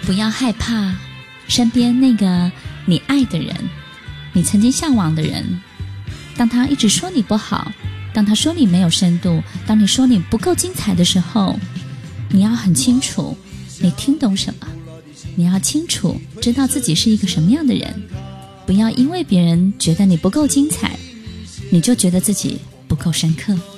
不要害怕身边那个你爱的人，你曾经向往的人，当他一直说你不好，当他说你没有深度，当你说你不够精彩的时候，你要很清楚你听懂什么，你要清楚知道自己是一个什么样的人，不要因为别人觉得你不够精彩，你就觉得自己不够深刻。